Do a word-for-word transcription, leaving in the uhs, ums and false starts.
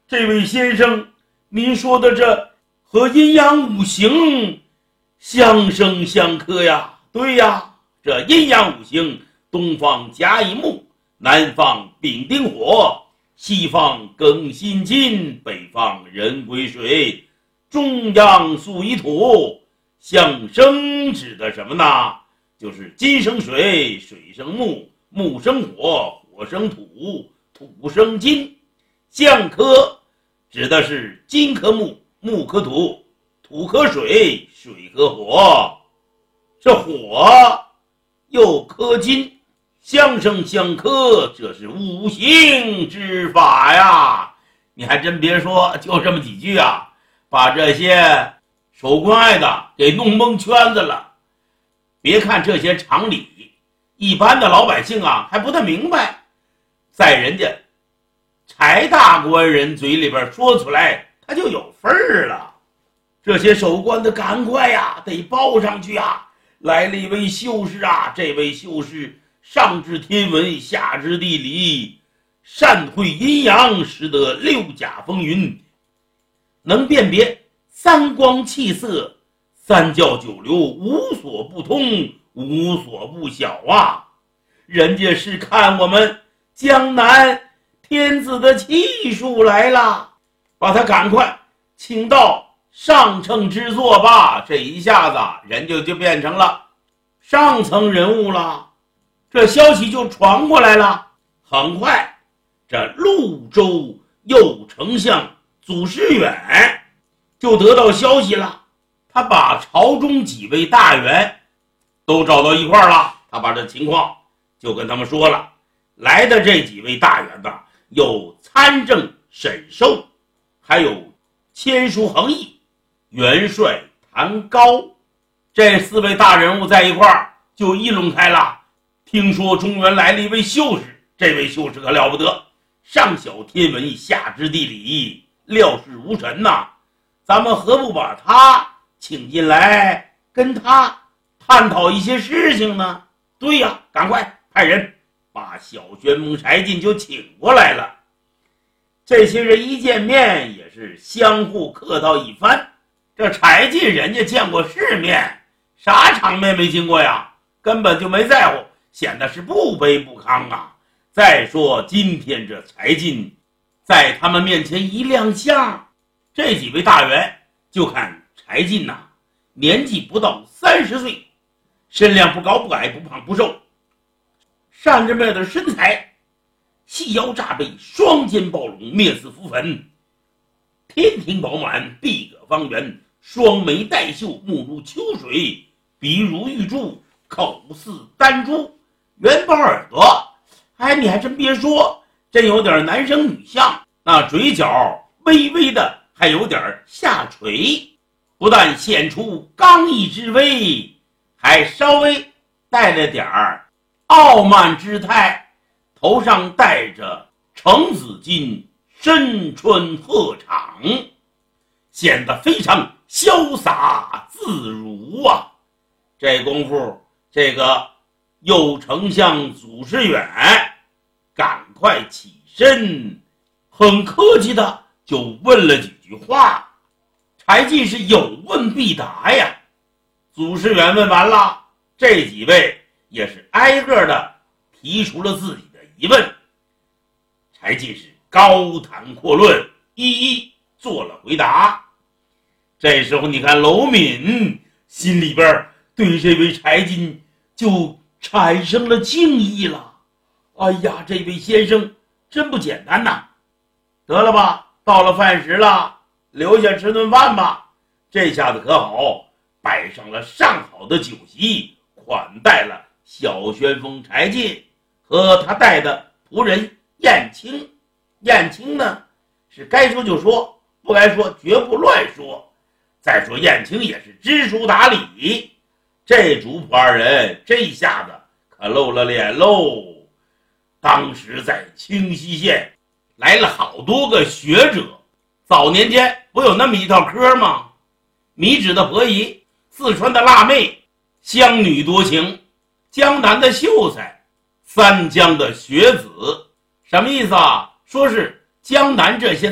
这位先生，您说的这和阴阳五行相生相克呀？对呀，这阴阳五行，东方甲乙木，南方丙丁火，西方庚辛金，北方壬癸水，中央素乙土。相生指的什么呢？就是金生水，水生木，木生火，火生土，土生金。相克指的是金克木，木克土，土克水，水克火，这火又克金，相生相克，这是五行之法呀。你还真别说，就这么几句啊，把这些守关爱的给弄蒙圈子了。别看这些常理，一般的老百姓啊还不太明白，在人家柴大官人嘴里边说出来，他就有份儿了。这些守关的赶快呀，得报上去啊！来了一位秀士啊，这位秀士上知天文，下知地理，善会阴阳，识得六甲风云，能辨别三光气色，三教九流，无所不通，无所不晓啊！人家是看我们江南天子的气数来了，把他赶快请到上乘之座吧。这一下子人就就变成了上层人物了，这消息就传过来了。很快，这潞州右丞相祖师远就得到消息了，他把朝中几位大员都找到一块了，他把这情况就跟他们说了。来的这几位大员呢，有参政沈寿，还有签书恒毅、元帅谭高，这四位大人物在一块儿就议论开了。听说中原来了一位秀士，这位秀士可了不得，上晓天文，下知地理，料事如神呐。咱们何不把他请进来，跟他探讨一些事情呢？对呀，赶快派人把小旋风柴进就请过来了。这些人一见面也是相互客套一番。这柴进人家见过世面，啥场面没经过呀，根本就没在乎，显得是不卑不亢啊。再说今天这柴进在他们面前一亮相，这几位大员就看柴进呐、啊，年纪不到三十岁，身量不高不矮，不胖不瘦，扇着面的身材，细腰炸背，双肩暴龙，面似浮粉，天庭饱满，臂膈方圆，双眉带秀，目如秋水，鼻如玉柱，口似丹珠，圆包耳朵。哎，你还真别说，真有点男生女相，那嘴角微微的还有点下垂，不但显出刚毅之威，还稍微带了点儿傲慢之态，头上戴着程子巾，身穿鹤氅，显得非常潇洒自如啊。这功夫，这个右丞相祖师远赶快起身，很客气的就问了几句话。柴进是有问必答呀。祖师远问完了，这几位也是挨个的提出了自己的疑问。柴进是高谈阔论，一一做了回答。这时候你看娄敏心里边对这位柴进就产生了敬意了。哎呀，这位先生真不简单呐！得了吧，到了饭时了，留下吃顿饭吧。这下子可好，摆上了上好的酒席，款待了小旋风柴进和他带的仆人燕青。燕青呢，是该说就说，不该说绝不乱说。再说燕青也是知书达理，这主仆二人这下子可露了脸喽。当时在清溪县来了好多个学者，早年间不有那么一套科吗？米脂的婆姨，四川的辣妹，湘女多情，江南的秀才，三江的学子。什么意思啊？说是江南这些